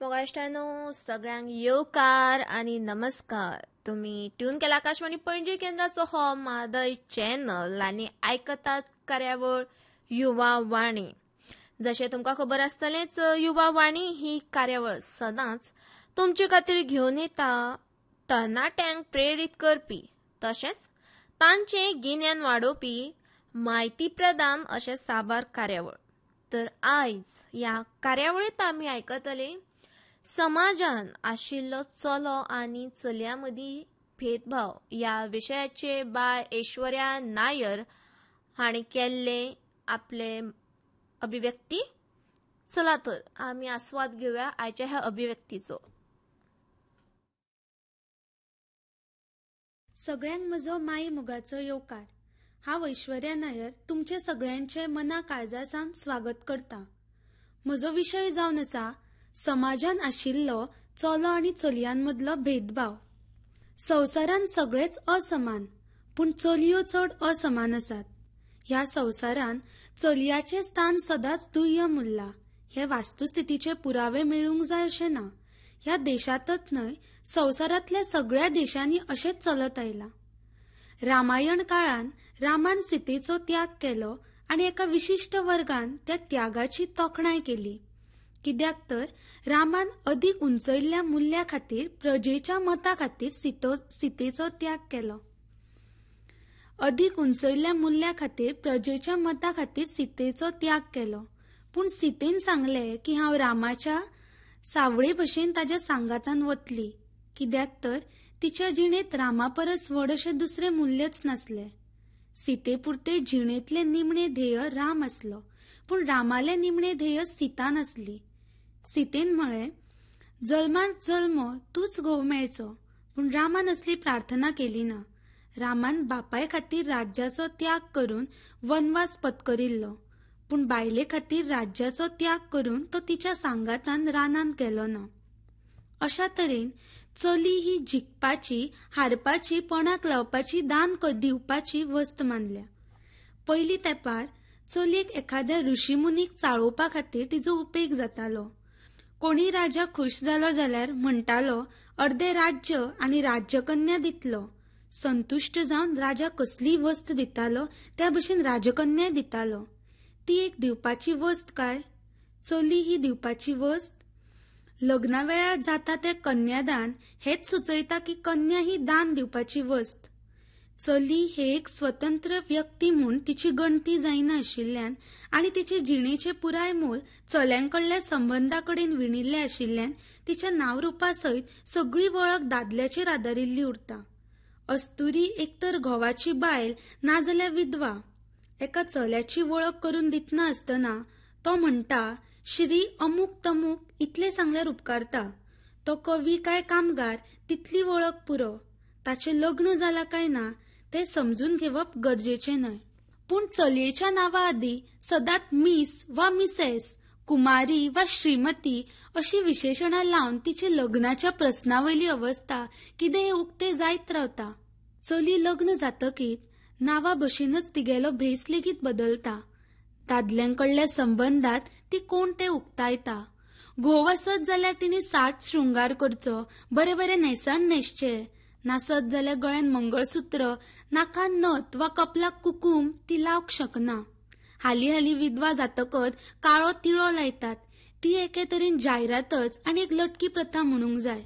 मोगाष्टानो सगळ्यांक येवकार आणि नमस्कार. तुम्ही ट्यून केला आकाशवाणी पणजी केंद्राचो हो मादय चॅनल आणि आयकतात कार्यावळ युवा वाणी. जशें तुमकां खबर आसतलेंच, युवा वाणी ही कार्यावळ सदांच तुमचे खातीर घेवन येता तरणाट्यांक प्रेरीत करपी तशेंच तांचे गिन्यान वाडोवपी म्हायती प्रदान अशें साबार कार्यावळ. तर आयज ह्या कार्यावळींत आमी आयकतले समाजान आशिल्लो चलो आनी चलयां मदीं भेदभाव ह्या विशयाचे बाय ऐश्वर्या नायर हांणी केल्ले आपले अभिव्यक्ती. चला तर आमी आस्वाद घेवया आयच्या ह्या अभिव्यक्तीचो. सगळ्यांक म्हजो माई मोगाचो येवकार. हांव ऐश्वर्या नायर तुमचे सगळ्यांचे मना काळजासान स्वागत करता. म्हजो विशय जावन आसा समाजान आशिल्लो चलो आनी चलयांमदलो भेदभाव. संवसारान सगळेच असमान, पूण चलयो चड असमान आसात. ह्या संवसारान चलयाचे स्थान सदांच दुय्यम उरला. हे वास्तुस्थितीचे पुरावे मेळूंक जाय अशें ना. ह्या देशांतच न्हय, संवसारांतल्या सगळ्या देशांनी अशेंच चलत आयला. रामायण काळान रामान सीतेचो त्याग केलो आनी एका विशिष्ट वर्गान त्या त्यागाची तोखणाय केली. कित्याक तर रामान अदीक उंचयल्ल्या मुल्यां खातीर प्रजेच्या मता खातीर सीतेचो त्याग केलो. अदीक उंचयल्ल्या मुल्यां खातीर प्रजेच्या मता खातीर सीतेचो त्याग केलो. पूण सीतेन सांगले की हांव रामाच्या सावळे भशेन ताच्या सांगातान वतली. कित्याक तर तिच्या जिणेंत रामा परस व्हड अशें दुसरें मूल्यच नासलें. सीते पुरते जिणेंतले निमणे ध्येय राम आसलो, पूण रामाले निमणे ध्येय सीता नासली. सीतेन म्हळें, जल्मात जल्म तूच घोव मेळचो. पूण रामान असली प्रार्थना केली ना. रामान बापाय खातीर राज्याचो त्याग करून वनवास पत्करिल्लो, पूण बायले खातीर राज्याचो त्याग करून तो तिच्या सांगातान रानांत गेलो ना. अशा तरेन चली ही जिखपाची, हारपाची, पणाक लावपाची, दान दिवपाची वस्त मानल्या. पयलीं तेंपार चलयेक एखाद्या ऋषीमुनीक चाळोवपा खातीर तिचो उपेग जातालो. कोणी राजा खुश जालो जाल्यार म्हणटालो अर्धे राज्य आनी राज्यकन्या दितलो. संतुष्ट जावन राजा कसली वस्त दितालो त्या भशेन राजकन्या दितालो. ती एक दिवपाची वस्त काय? चली ही दिवपाची वस्त? लग्ना वेळार जाता ते कन्यादान हेच सुचयता की कन्या ही दान दिवपाची वस्त. चली हे एक स्वतंत्र व्यक्ती म्हूण तिची गणती जायना आशिल्ल्यान आनी तिचे जिणेचे पुराय मोल चल्यांकडल्या संबंधाकडेन विणिल्ले आशिल्ल्यान तिच्या नावरूपा सयत सगळी वळख दादल्याचेर आदारिल्ली उरता. अस्तुरी एकतर घोवाची बायल नाजाल्यार विधवा. एका चल्याची वळख करून दितना आसतना तो म्हणटा श्री अमुक तमुक इतले सांगल्यार उपकारता. तो कवी काय कामगार तितली वळख पुरो. ताचे लग्न जाला काय ना ते समजून घेवप गरजेचे न्हय. पूण चलयेच्या नांवा आदी सदांच मिस वा मिसेस, कुमारी वा श्रीमती अशी विशेषणां लावन तिचे लग्नाच्या प्रस्नावयली अवस्था कितें हे उक्ते जायत रावता. चली लग्न जातकीत नांवा भशेनच तिगेलो भेस लेगीत बदलता. दादल्यांकडल्या संबंधात ती कोण ते उक्तायता. घोव आसत जाल्यार तिने साज शृंगार करचो, बरे बरे न्हेसण न्हेसचे. नासत जाल्यार गळ्यान मंगळसूत्र, नाकान नथ वा कपलाक कुकूम ती लावंक शकना. हाली विधवा जातकच काळो तिळो लायतात. ती एके तरेन जायरातच आनी एक लटकी प्रथा म्हणूंक जाय.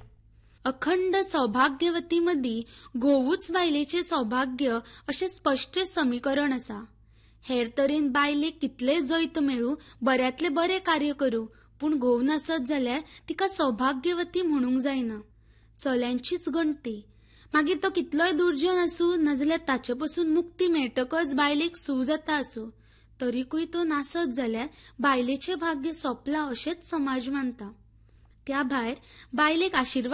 अखंड सौभाग्यवती मदीं घोवूच बायलेचे सौभाग्य अशें स्पश्ट समीकरण आसा. हेर तरेन बायलेक कितले जैत मेळू, बऱ्यातले बरे कार्य करूं, पूण घोव नासत जाल्यार तिका सौभाग्यवती म्हणूंक जायना. चल्यांचीच गणती. मागीर तो कितलोय दुर्जन आसूं नाजाल्यार ताचे पासून मुक्ती मेळटकच बायलेक सू जाता आसूं, तरीकूय तो नासत जाल्यार बायलेचे भाग्य सोंपला अशेंच समाज मानता. त्या भायर बायलेक आशिर्वाद